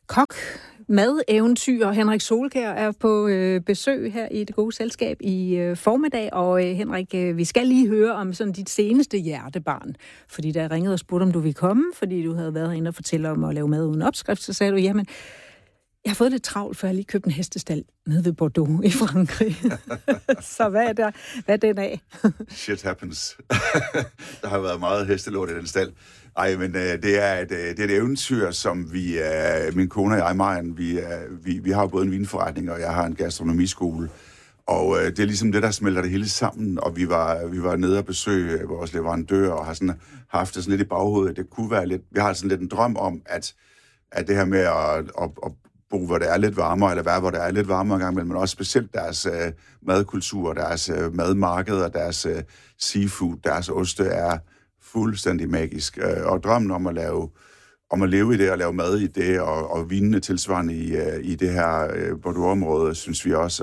Kok, madeventyr. Henrik Solkjær er på besøg her i Det Gode Selskab i formiddag. Og Henrik, vi skal lige høre om sådan dit seneste hjertebarn. Fordi der ringede og spurgte, om du ville komme, fordi du havde været herinde og fortælle om at lave mad uden opskrift. Så sagde du, jamen, jeg har fået lidt travlt, for jeg har lige købt en hestestald nede ved Bordeaux i Frankrig. Så hvad er den af? Shit happens. Der har været meget hestelort i den stald. Ej, men det er et eventyr, som min kone og jeg, Marian, vi har både en vinforretning, og jeg har en gastronomiskole. Og det er ligesom det, der smelter det hele sammen. Og vi var nede og besøge vores leverandør, og har sådan haft det sådan lidt i baghovedet. Det kunne være lidt, vi har sådan lidt en drøm om, at det her med at bo, hvor det er lidt varmere, eller være, hvor det er lidt varmere en gang imellem, men også specielt deres madkultur, deres madmarkeder, deres seafood, deres oste er fuldstændig magisk. Og drømmen om at leve i det, og lave mad i det, og vinene tilsvarende i det her Bordeaux-område, synes vi også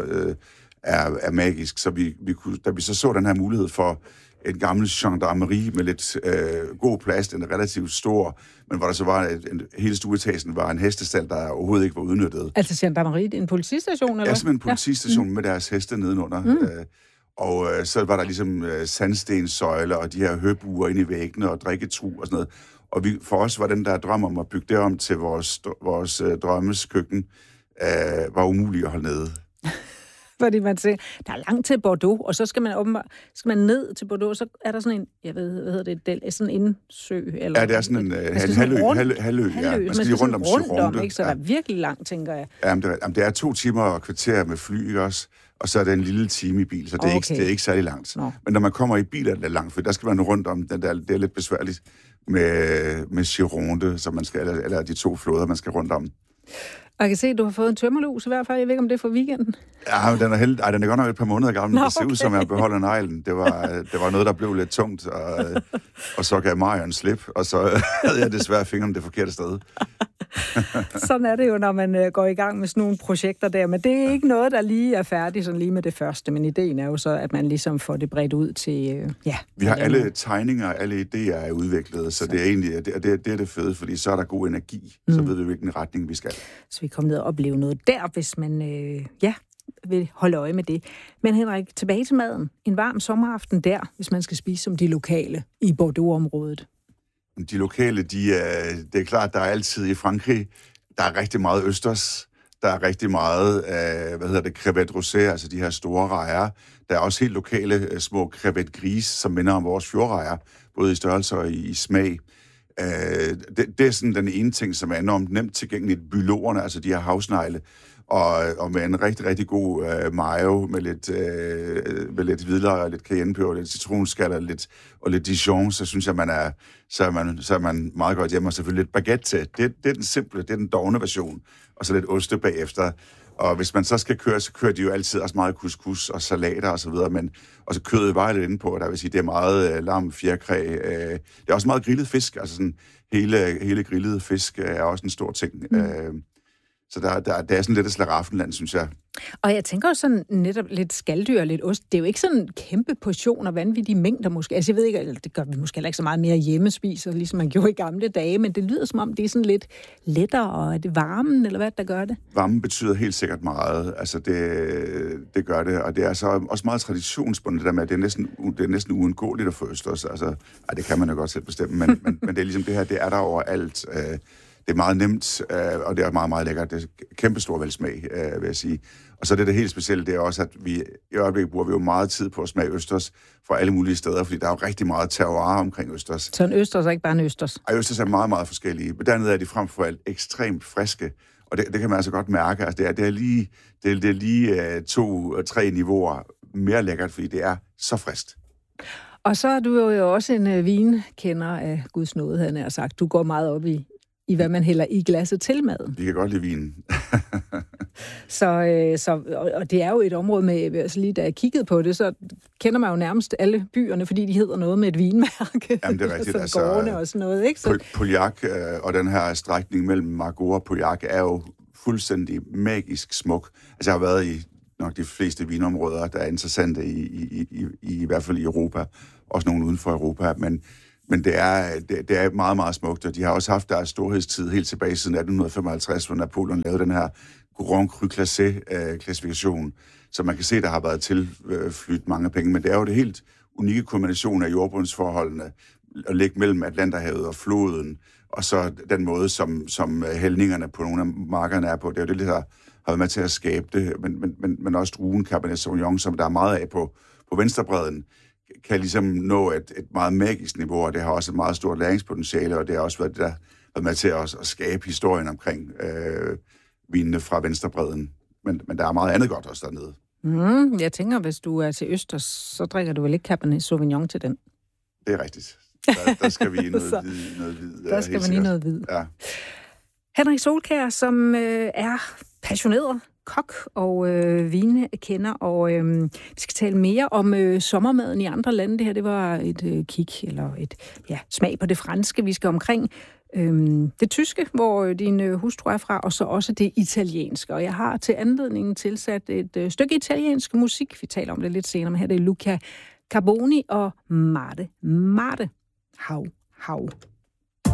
er magisk. Så da vi så den her mulighed for en gammel gendarmerie med lidt god plads, en relativt stor, men hvor der så var hele stueetagen var en hestestald, der overhovedet ikke var udnyttet. Altså gendarmerie, en politistation, eller? Ja, simpelthen en politistation med deres heste nedenunder. Og så var der ligesom sandstenssøjler og de her høbuer inde i væggene og drikketru og sådan noget. Og for os var den der drøm om at bygge det om til vores drømmes køkken, var umulig at holde nede. Fordi man siger, der er langt til Bordeaux, og så skal man ned til Bordeaux, så er der sådan en, jeg ved, hvad hedder det, sådan en indsø? Eller ja, det er sådan en halvø, ja. Man skal lige rundt om Gironde. Ikke? Så der er virkelig langt, tænker jeg. Jamen, det er 2 timer og kvarter med fly, ikke også? Og så er det en lille time i bil, så det er ikke særlig langt. No. Men når man kommer i bil, er det langt, for der skal man rundt om den der, det er lidt besværligt med Gironde, så man skal, eller de 2 floder, man skal rundt om. Og jeg kan se, at du har fået en tømmerlus i hvert fald. Jeg ved ikke, om det er for weekenden. Ja, den er godt nok et par måneder gammel. Det ser ud som, jeg beholder neglen. Det var noget, der blev lidt tungt, og så gav Marian slip, og så havde jeg desværre fingeren det forkerte sted. Sådan er det jo, når man går i gang med sådan nogle projekter der. Men det er ikke noget, der lige er færdigt sådan lige med det første. Men ideen er jo så, at man ligesom får det bredt ud til... Vi har alle tegninger, alle idéer er udviklet, så det er egentlig det er det fede, fordi så er der god energi. Så ved vi, hvilken retning vi skal. Så vi kommer ned og opleve noget der, hvis man vil holde øje med det. Men Henrik, tilbage til maden. En varm sommeraften der, hvis man skal spise som de lokale i Bordeaux-området. De lokale, det er klart, der er altid i Frankrig, der er rigtig meget østers, der er rigtig meget, crevette rosé, altså de her store rejer. Der er også helt lokale små crevette gris, som minder om vores fjordrejer, både i størrelse og i smag. Det er sådan den ene ting, som er enormt nemt tilgængeligt. Bylorerne, altså de her havsnegle, og med en rigtig, rigtig god mayo med lidt hvidløg og lidt cayennepeber, lidt citronskal og lidt Dijon, så synes jeg, så er man meget godt hjemme, og selvfølgelig lidt baguette til. Det er den simple, det er den dovne version, og så lidt oste bagefter. Og hvis man så skal køre, så kører de jo altid også meget couscous og salater og så videre, men også kødet var lidt inde på, der vil sige, det er meget lam, fjerkræ. Det er også meget grillet fisk, altså sådan hele grillet fisk er også en stor ting. Så der er sådan lidt et slaraffenland, synes jeg. Og jeg tænker også sådan netop lidt skalddyr og lidt ost. Det er jo ikke sådan en kæmpe portion og vanvittige mængder måske. Altså jeg ved ikke, eller det gør vi måske heller ikke så meget mere hjemmespiser, ligesom man gjorde i gamle dage, men det lyder som om, det er sådan lidt lettere, og er det varmen, eller hvad der gør det? Varmen betyder helt sikkert meget. Altså det gør det, og det er så også meget traditionsbundet, det der med, at det er næsten uundgåeligt at få østers. Altså, det kan man jo godt selv bestemme, men det er ligesom det her, det er der overalt. Det er meget nemt, og det er meget, meget lækkert. Det er kæmpestor velsmag, vil jeg sige. Og så er det helt specielle, det er også, at vi i øjeblikket bruger vi jo meget tid på at smage østers fra alle mulige steder, fordi der er jo rigtig meget terroir omkring østers. Så en østers er ikke bare en østers? Ej, østers er meget, meget forskellige. Men dernede er de frem for alt ekstremt friske, og det kan man altså godt mærke. Altså, det er lige 2-3 niveauer mere lækkert, fordi det er så friskt. Og så er du jo også en vinkender af Guds nåde, havde jeg sagt. Du går meget op i hvad man hælder i glasset til maden. Vi kan godt lide vin. Og det er jo et område med, altså lige da jeg kiggede på det, så kender man jo nærmest alle byerne, fordi de hedder noget med et vinmærke. Jamen, det er rigtigt. Altså, gårdene og sådan noget, ikke? Pauillac og den her strækning mellem Margaux og Pauillac er jo fuldstændig magisk smuk. Altså, jeg har været i nok de fleste vinområder, der er interessante i hvert fald i Europa. Også nogle uden for Europa, men Men det er meget, meget smukt, og de har også haft deres storhedstid helt tilbage siden 1855, hvor Napoleon lavede den her Grand Cru Classé-klassifikation, så man kan se, der har været tilflydt mange penge, men det er jo det helt unikke kombination af jordbundsforholdene, at ligge mellem Atlanterhavet og floden, og så den måde, som hældningerne på nogle af markerne er på. Det er jo det, der har været med til at skabe det, men også druen Cabernet Sauvignon, som der er meget af på venstrebredden, kan ligesom nå et meget magisk niveau, og det har også et meget stort læringspotentiale, og det har også været det, der har været med til at skabe historien omkring vinene fra venstrebredden. Men der er meget andet godt også dernede. Jeg tænker, hvis du er til Østers, så drikker du vel ikke Cabernet Sauvignon til den? Det er rigtigt. Der skal vi i noget hvid. Der skal man i noget hvid. Ja. Henrik Solkjær, som er passioneret kok og vinekender, og vi skal tale mere om sommermaden i andre lande. Det her, det var et kig, eller smag på det franske. Vi skal omkring det tyske, hvor din hustru er fra, og så også det italienske. Og jeg har til anledningen tilsat et stykke italiensk musik. Vi taler om det lidt senere, men her det er Luca Carboni og Marte. Hav.